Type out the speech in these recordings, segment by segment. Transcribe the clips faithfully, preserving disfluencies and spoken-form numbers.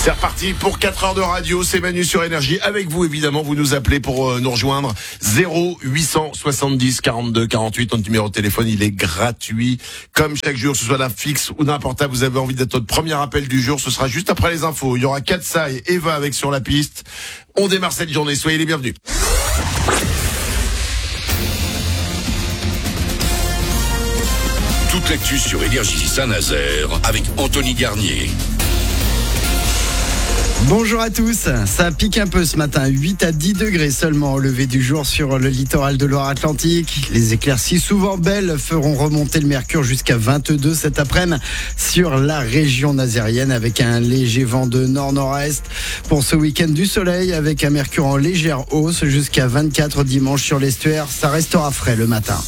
C'est reparti pour quatre heures de radio, c'est Manu sur Énergie. Avec vous, évidemment, vous nous appelez pour euh, nous rejoindre. zéro huit cent soixante-dix quarante-deux quarante-huit, notre numéro de téléphone, il est gratuit. Comme chaque jour, que ce soit la fixe ou n'importe quoi, vous avez envie d'être notre premier appel du jour, ce sera juste après les infos. Il y aura Katsa et Eva avec Sur la piste. On démarre cette journée, soyez les bienvenus. Toute l'actu sur Énergie Saint-Nazaire avec Anthony Garnier. Bonjour à tous, ça pique un peu ce matin, huit à dix degrés seulement au lever du jour sur le littoral de Loire-Atlantique. Les éclaircies souvent belles feront remonter le mercure jusqu'à vingt-deux cet après-midi sur la région nazérienne avec un léger vent de nord-nord-est. Pour ce week-end du soleil avec un mercure en légère hausse jusqu'à vingt-quatre dimanche sur l'estuaire, ça restera frais le matin.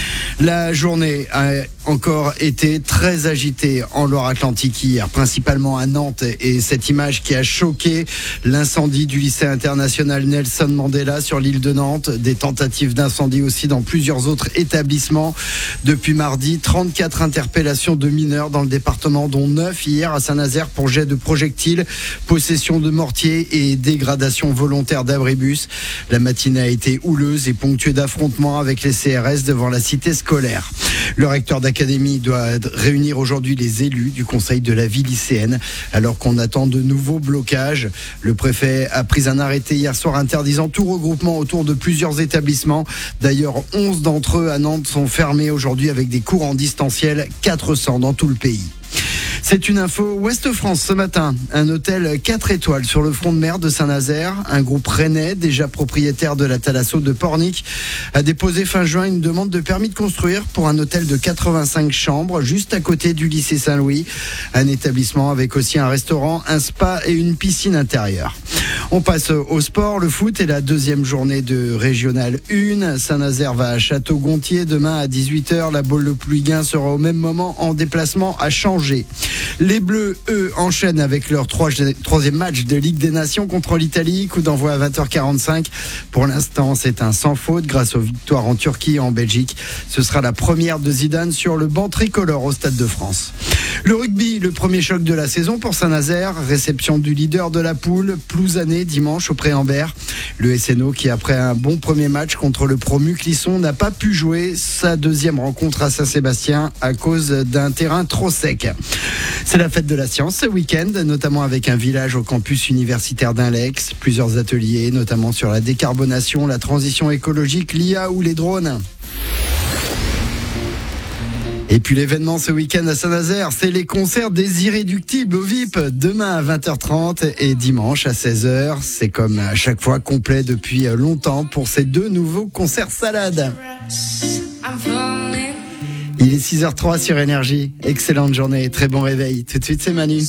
La journée a encore été très agitée en Loire-Atlantique hier, principalement à Nantes, et cette image qui a choqué, l'incendie du lycée international Nelson Mandela sur l'île de Nantes, des tentatives d'incendie aussi dans plusieurs autres établissements. Depuis mardi, trente-quatre interpellations de mineurs dans le département, dont neuf hier à Saint-Nazaire pour jet de projectiles, possession de mortiers et dégradation volontaire d'abribus. La matinée a été houleuse et ponctuée d'affrontements avec les C R S devant la cité scolaire. Le recteur d'académie doit réunir aujourd'hui les élus du conseil de la vie lycéenne alors qu'on attend de nouveaux blocages. Le préfet a pris un arrêté hier soir interdisant tout regroupement autour de plusieurs établissements. D'ailleurs, onze d'entre eux à Nantes sont fermés aujourd'hui avec des cours en distanciel, quatre cents dans tout le pays. C'est une info Ouest France ce matin. Un hôtel quatre étoiles sur le front de mer de Saint-Nazaire. Un groupe rennais, déjà propriétaire de la Thalasso de Pornic, a déposé fin juin une demande de permis de construire pour un hôtel de quatre-vingt-cinq chambres juste à côté du lycée Saint-Louis. Un établissement avec aussi un restaurant, un spa et une piscine intérieure. On passe au sport. Le foot est la deuxième journée de Régional un. Saint-Nazaire va à Château-Gontier. Demain à dix-huit heures, la Baule de Plouiguin sera au même moment en déplacement à Changé. Les Bleus, eux, enchaînent avec leur troisième match de Ligue des Nations contre l'Italie. Coup d'envoi à vingt heures quarante-cinq. Pour l'instant, c'est un sans faute grâce aux victoires en Turquie et en Belgique. Ce sera la première de Zidane sur le banc tricolore au Stade de France. Le rugby, le premier choc de la saison pour Saint-Nazaire. Réception du leader de la poule, Plouzané, dimanche au Pré-en-Berre. Le S N O qui, après un bon premier match contre le promu Clisson, n'a pas pu jouer sa deuxième rencontre à Saint-Sébastien à cause d'un terrain trop sec. C'est la fête de la science ce week-end, notamment avec un village au campus universitaire d'Inlex, plusieurs ateliers, notamment sur la décarbonation, la transition écologique, l'I A ou les drones. Et puis l'événement ce week-end à Saint-Nazaire, c'est les concerts des Irréductibles au V I P, demain à vingt heures trente et dimanche à seize heures. C'est comme à chaque fois complet depuis longtemps pour ces deux nouveaux concerts salades. Il est six heures zéro trois sur Énergie. Excellente journée, très bon réveil. Tout de suite, c'est Manu.